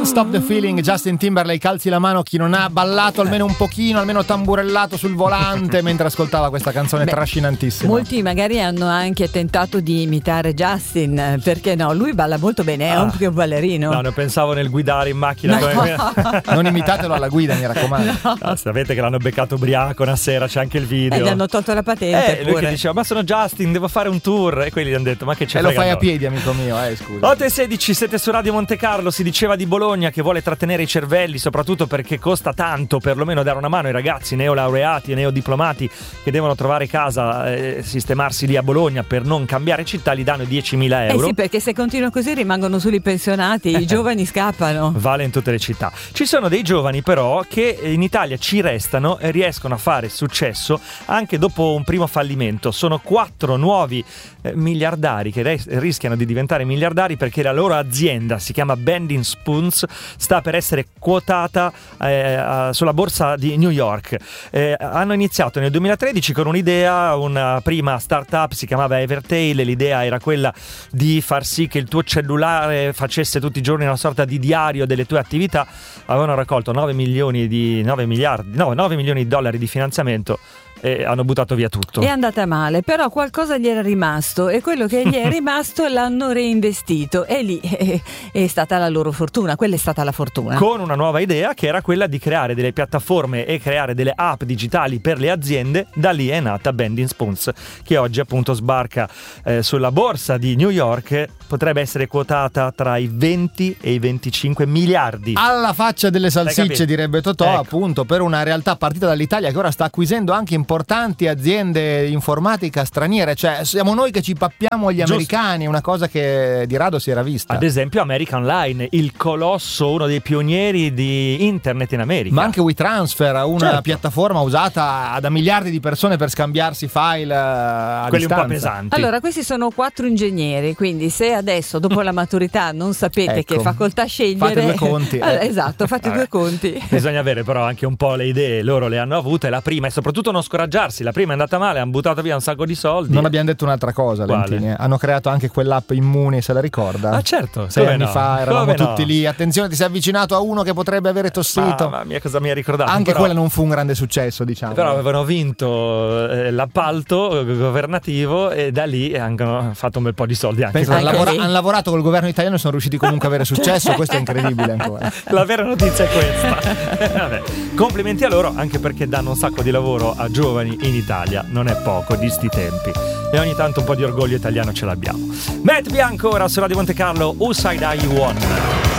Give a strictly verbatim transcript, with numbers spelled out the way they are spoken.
Can't Stop the Feeling, Justin Timberlake. Alzi la mano chi non ha ballato almeno un pochino, almeno tamburellato sul volante mentre ascoltava questa canzone. Beh, trascinantissima. Molti magari hanno anche tentato di imitare Justin, perché no? Lui balla molto bene, è ah. un, un ballerino. No, ne pensavo nel guidare in macchina. No. Come... non imitatelo alla guida, mi raccomando. No. No, sapete che l'hanno beccato ubriaco una sera, c'è anche il video. E gli hanno tolto la patente. Eh, lui che diceva, ma sono Justin, devo fare un tour. E quelli gli hanno detto, ma che c'è? E lo fai a piedi, amico mio, eh, scusa. otto e sedici, siete su Radio Monte Carlo. Si diceva di Bologna che vuole trattenere i cervelli, soprattutto perché costa tanto, perlomeno dare una mano ai ragazzi neolaureati e neodiplomati che devono trovare casa, eh, sistemarsi lì a Bologna per non cambiare città, gli danno diecimila euro. Eh sì, perché se continua così rimangono solo i pensionati, i giovani scappano. Vale in tutte le città. Ci sono dei giovani però che in Italia ci restano e riescono a fare successo anche dopo un primo fallimento. Sono quattro nuovi eh, miliardari che res- rischiano di diventare miliardari perché la loro azienda, si chiama Bending Spoons, sta per essere quotata eh, sulla borsa di New York. Eh, hanno iniziato nel duemilatredici con un'idea, una prima startup si chiamava Evertail, l'idea era quella di far sì che il tuo cellulare facesse tutti i giorni una sorta di diario delle tue attività. Avevano raccolto nove milioni di nove miliardi, no, nove milioni di dollari di finanziamento e hanno buttato via tutto. È andata male, però qualcosa gli era rimasto e quello che gli è rimasto l'hanno reinvestito e lì è, è stata la loro fortuna, quella è stata la fortuna. Con una nuova idea che era quella di creare delle piattaforme e creare delle app digitali per le aziende. Da lì è nata Bending Spoons, che oggi appunto sbarca eh, sulla borsa di New York. Potrebbe essere quotata tra i venti e i venticinque miliardi. Alla faccia delle salsicce, direbbe Totò, ecco. Appunto, per una realtà partita dall'Italia che ora sta acquisendo anche importanti aziende informatica straniere. Cioè siamo noi che ci pappiamo gli Giusto. americani, una cosa che di rado si era vista. Ad esempio American Online, il colosso, uno dei pionieri di internet in America. Ma anche WeTransfer, una certo. piattaforma usata da miliardi di persone per scambiarsi file a quelli distanza. un po' pesanti. Allora, questi sono quattro ingegneri, quindi se adesso dopo la maturità non sapete ecco. che facoltà scegliere, fate due conti. Allora, esatto, fate Vabbè. due conti. Bisogna avere però anche un po' le idee, loro le hanno avute. La prima, e soprattutto non scoraggiarsi, la prima è andata male, hanno buttato via un sacco di soldi. Non abbiamo detto un'altra cosa, Quale? Lentini. Hanno creato anche quell'app Immuni, se la ricorda? Ah certo, sei come anni no? fa eravamo Come tutti no? lì. Attenzione, ti sei avvicinato a uno che potrebbe avere tossito. Mamma mia, cosa mi ha ricordato? Anche però, quella non fu un grande successo, diciamo. Però avevano vinto eh, l'appalto governativo e da lì hanno fatto un bel po' di soldi anche. Penso, hanno, Anche lavora- lì. hanno lavorato col governo italiano e sono riusciti comunque a avere successo. Questo è incredibile ancora. La vera notizia è questa. Vabbè, complimenti a loro, anche perché danno un sacco di lavoro a giovani in Italia, non è poco di sti tempi, e ogni tanto un po' di orgoglio italiano ce l'abbiamo. Matt Bianco ora su Radio Monte Carlo, Whose Side Are You On?